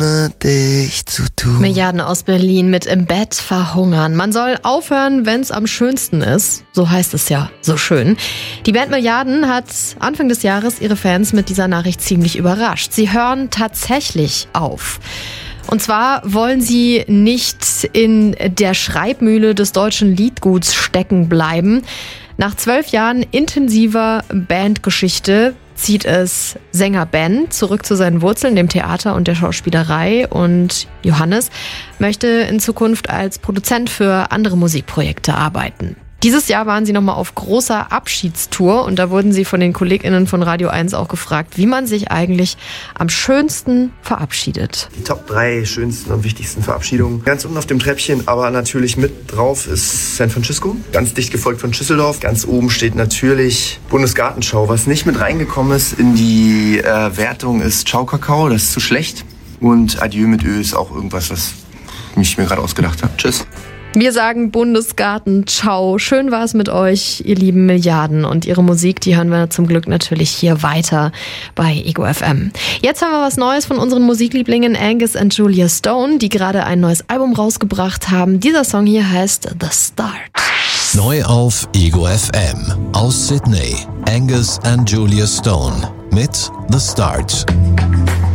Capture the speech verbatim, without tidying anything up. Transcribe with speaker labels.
Speaker 1: ohne dich zu tun.
Speaker 2: Milliarden aus Berlin mit im Bett verhungern. Man soll aufhören, wenn's am schönsten ist. So heißt es ja so schön. Die Band Milliarden hat Anfang des Jahres ihre Fans mit dieser Nachricht ziemlich überrascht. Sie hören tatsächlich auf. Und zwar wollen sie nicht in der Schreibmühle des deutschen Liedguts stecken bleiben. Nach zwölf Jahren intensiver Bandgeschichte zieht es Sänger Ben zurück zu seinen Wurzeln, dem Theater und der Schauspielerei. Und Johannes möchte in Zukunft als Produzent für andere Musikprojekte arbeiten. Dieses Jahr waren sie nochmal auf großer Abschiedstour und da wurden sie von den KollegInnen von Radio eins auch gefragt, wie man sich eigentlich am schönsten verabschiedet.
Speaker 3: Die Top drei schönsten und wichtigsten Verabschiedungen. Ganz unten auf dem Treppchen, aber natürlich mit drauf ist San Francisco. Ganz dicht gefolgt von Schüsseldorf. Ganz oben steht natürlich Bundesgartenschau. Was nicht mit reingekommen ist in die äh, Wertung ist Ciao Kakao, das ist zu schlecht. Und Adieu mit Ö ist auch irgendwas, was ich mir gerade ausgedacht habe. Tschüss.
Speaker 2: Wir sagen Bundesgarten, ciao. Schön war es mit euch, ihr lieben Milliarden. Und ihre Musik, die hören wir zum Glück natürlich hier weiter bei Ego F M. Jetzt haben wir was Neues von unseren Musiklieblingen Angus und Julia Stone, die gerade ein neues Album rausgebracht haben. Dieser Song hier heißt The Start.
Speaker 4: Neu auf Ego F M aus Sydney. Angus und Julia Stone mit The Start.